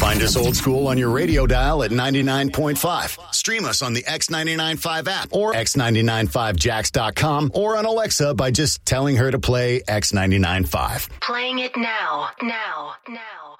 Find us old school on your radio dial at 99.5. Stream us on the X995 app or x995jax.com or on Alexa by just telling her to play X995. Playing it now.